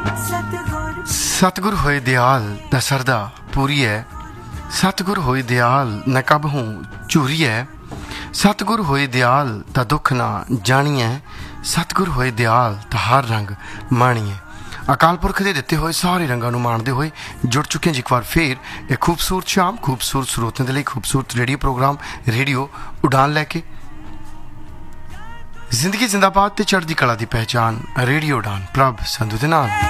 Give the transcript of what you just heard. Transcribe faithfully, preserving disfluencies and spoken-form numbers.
सतगुर होए दयाल दा सरदा पूरी है, सतगुर होए दयाल न कब हूँ चूरी है, सतगुर होए दयाल दा दुख ना जानिए, सतगुर होए दयाल दा हर रंग माणिए। अकाल पुरख के दिते हुए सारे रंगों को माणते हुए जुड़ चुके हैं जी एक बार फिर एक खूबसूरत शाम खूबसूरत स्रोतों के लिए खूबसूरत रेडियो प्रोग्राम रेडियो उड़ान लैके। जिंदगी जिंदाबाद ते चढ़दी कला की पहचान रेडियो उड़ान प्रभ संधू दे नाल।